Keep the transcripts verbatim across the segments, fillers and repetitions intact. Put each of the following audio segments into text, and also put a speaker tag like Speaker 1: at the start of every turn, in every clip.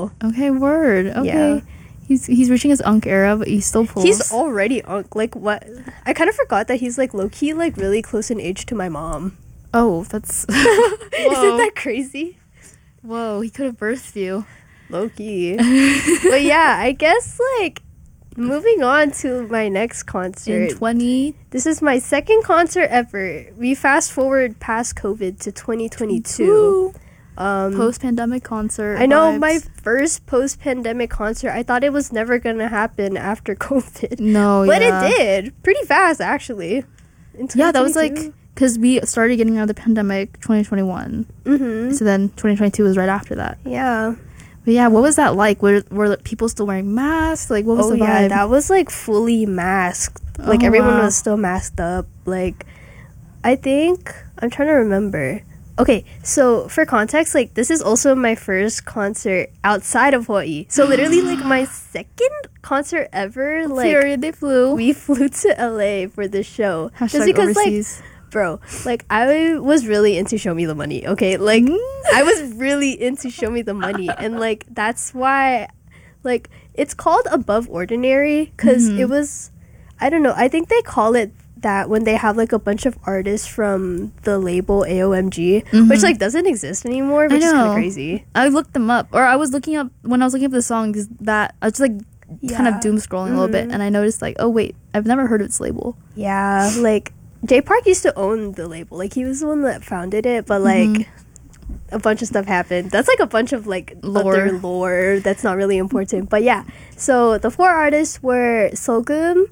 Speaker 1: still.
Speaker 2: Okay, word. Okay.
Speaker 1: Yeah.
Speaker 2: He's he's reaching his unk era, but he still pulls.
Speaker 1: He's already unk. Like, what? I kind of forgot that he's, like, low-key, like, really close in age to my mom.
Speaker 2: Oh, that's...
Speaker 1: Isn't that crazy?
Speaker 2: Whoa, he could have birthed you.
Speaker 1: Low-key. But yeah, I guess, like, moving on to my next concert.
Speaker 2: In twenty...
Speaker 1: This is my second concert ever. We fast forward past COVID to twenty twenty-two.
Speaker 2: Woo.
Speaker 1: Um,
Speaker 2: Post-pandemic concert
Speaker 1: I know,
Speaker 2: vibes.
Speaker 1: my first post-pandemic concert, I thought it was never gonna happen after COVID.
Speaker 2: No,
Speaker 1: But
Speaker 2: yeah.
Speaker 1: it did. Pretty fast, actually. In
Speaker 2: Yeah, that was like...
Speaker 1: twenty twenty-two.
Speaker 2: Because we started getting out of the pandemic twenty twenty-one.
Speaker 1: Mm-hmm.
Speaker 2: So then twenty twenty-two was right after that.
Speaker 1: Yeah.
Speaker 2: But yeah, what was that like? Were, were people still wearing masks? Like, what was
Speaker 1: Oh,
Speaker 2: the vibe?
Speaker 1: yeah, that was, like, fully masked. Like,
Speaker 2: Oh,
Speaker 1: everyone
Speaker 2: wow.
Speaker 1: was still masked up. Like, I think... I'm trying to remember. Okay, so for context, like, this is also my first concert outside of Hawaii. So literally, like, my second concert ever. Like,
Speaker 2: Period, they flew.
Speaker 1: we flew to L A for this show.
Speaker 2: Hashtag
Speaker 1: Just because,
Speaker 2: overseas.
Speaker 1: like, bro, like, I was really into Show Me the Money, okay? Like,
Speaker 2: Mm.
Speaker 1: I was really into Show Me the Money. And, like, that's why, like, it's called Above Ordinary because
Speaker 2: Mhm.
Speaker 1: it was, I don't know, I think they call it that when they have, like, a bunch of artists from the label A O M G,
Speaker 2: Mhm.
Speaker 1: which, like, doesn't exist anymore,
Speaker 2: I
Speaker 1: which is kind
Speaker 2: know.
Speaker 1: of crazy.
Speaker 2: I looked them up. Or I was looking up... When I was looking up the songs, that... I was just, like, kind
Speaker 1: Yeah.
Speaker 2: of doom scrolling a little bit.
Speaker 1: Mhm.
Speaker 2: And I noticed, like, oh, wait. I've never heard of its label.
Speaker 1: Yeah, like, Jay Park used to own the label. Like, he was the one that founded it, but, like...
Speaker 2: Mhm.
Speaker 1: A bunch of stuff happened. That's like a bunch of like
Speaker 2: Lore.
Speaker 1: other lore that's not really important. But yeah, so the four artists were Sogum,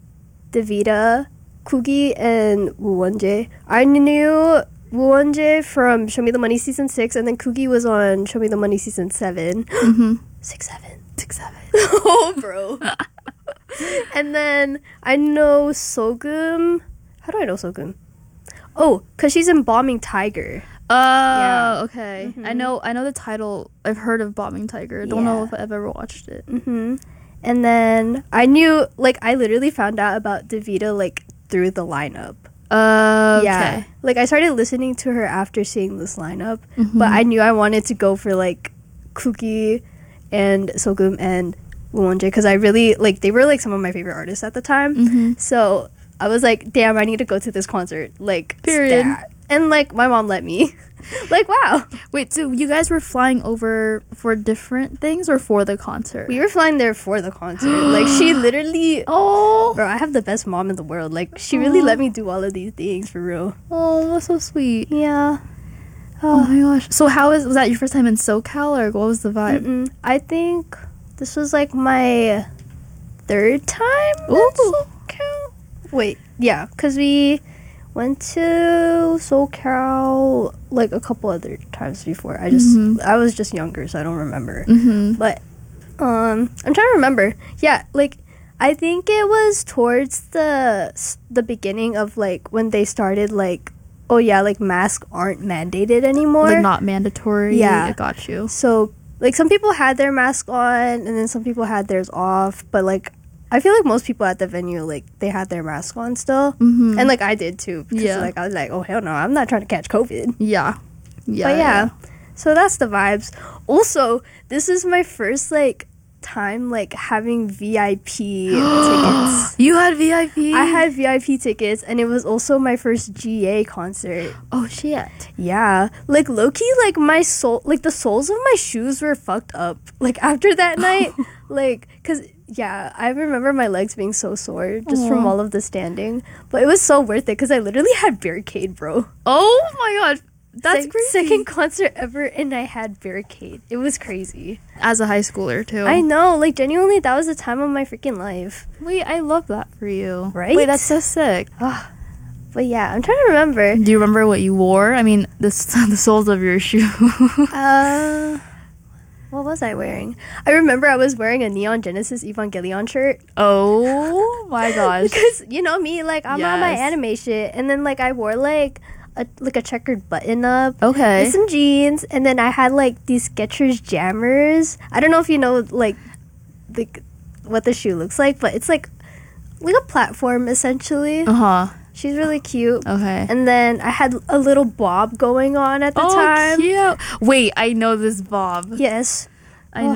Speaker 1: Davida, Kugi, and Wooonjae. I knew Wooonjae from Show Me the Money season six, and then Kugi was on Show Me the Money season seven.
Speaker 2: Mm-hmm.
Speaker 1: Six, seven.
Speaker 2: Six, seven.
Speaker 1: Oh, bro. And then I know Sogum. How do I know Sogum? Oh, because she's in Bombing Tiger.
Speaker 2: Oh,
Speaker 1: Yeah.
Speaker 2: okay. I
Speaker 1: Mhm.
Speaker 2: know I know the title. I've heard of Bombing Tiger. Don't know
Speaker 1: Yeah.
Speaker 2: if I've ever watched it.
Speaker 1: Mm-hmm. And then I knew, like, I literally found out about Davida, like, through the lineup.
Speaker 2: Uh,
Speaker 1: Yeah. Like, I started listening to her after seeing this lineup.
Speaker 2: Mhm.
Speaker 1: But I knew I wanted to go for, like, Kuki and Sogum and Wooonjae because I really, like, they were, like, some of my favorite artists at the time.
Speaker 2: Mm-hmm.
Speaker 1: So I was like, damn, I need to go to this concert. Like,
Speaker 2: Period.
Speaker 1: stat. And, like, my mom let me. Like, wow.
Speaker 2: Wait, so you guys were flying over for different things or for the concert?
Speaker 1: We were flying there for the concert. Like, she literally...
Speaker 2: Oh,
Speaker 1: Bro, I have the best mom in the world. Like, she really
Speaker 2: Aw.
Speaker 1: let me do all of these things for real.
Speaker 2: oh, that's so sweet.
Speaker 1: Yeah.
Speaker 2: Oh my gosh. So how is was that your first time in SoCal or what was the vibe?
Speaker 1: Mm-mm. I think this was like my third time in
Speaker 2: Ooh.
Speaker 1: SoCal. Wait, yeah, because we went to SoCal like a couple other times before. I just,
Speaker 2: Mhm.
Speaker 1: I was just younger, so I don't remember.
Speaker 2: Mm-hmm.
Speaker 1: But um I'm trying to remember. Yeah, like I think it was towards the the beginning of like when they started like oh yeah, like masks aren't mandated anymore.
Speaker 2: Like not mandatory.
Speaker 1: Yeah.
Speaker 2: I got you.
Speaker 1: So like some people had their mask on and then some people had theirs off, but like I feel like most people at the venue like they had their mask on still.
Speaker 2: Mm-hmm.
Speaker 1: And like I did too. Because
Speaker 2: Yeah.
Speaker 1: like I was like, oh hell no, I'm not trying to catch COVID.
Speaker 2: yeah. Yeah.
Speaker 1: But yeah, so that's the vibes. Also, this is my first like time like having V I P tickets.
Speaker 2: You had V I P?
Speaker 1: I had V I P tickets, and it was also my first G A concert.
Speaker 2: Oh shit.
Speaker 1: Yeah, like low-key, like my soul, like the soles of my shoes were fucked up. Like after that night, like, cause yeah, I remember my legs being so sore just from
Speaker 2: Aw.
Speaker 1: all of the standing. But it was so worth it because I literally had Barricade, bro.
Speaker 2: Oh my god. That's
Speaker 1: Se-
Speaker 2: crazy.
Speaker 1: Second concert ever, and I had Barricade. It was crazy.
Speaker 2: As a high schooler too.
Speaker 1: I know, like genuinely, that was the time of my freaking life.
Speaker 2: Wait, I love that for you.
Speaker 1: Right?
Speaker 2: Wait, that's so sick.
Speaker 1: But yeah, I'm trying to remember.
Speaker 2: Do you remember what you wore? I mean, the s- the soles of your shoe.
Speaker 1: Uh, what was I wearing? I remember I was wearing a Neon Genesis Evangelion shirt.
Speaker 2: Oh my gosh.
Speaker 1: Because you know me, like I'm on my
Speaker 2: Yes.
Speaker 1: anime shit, and then like I wore like a like a checkered button up.
Speaker 2: Okay.
Speaker 1: And some jeans, and then I had like these Skechers jammers. I don't know if you know like the what the shoe looks like, but it's like like a platform essentially.
Speaker 2: Uh huh.
Speaker 1: She's really cute.
Speaker 2: Okay.
Speaker 1: And then I had a little bob going on at the
Speaker 2: oh,
Speaker 1: time.
Speaker 2: cute. Wait, I know this bob.
Speaker 1: Yes.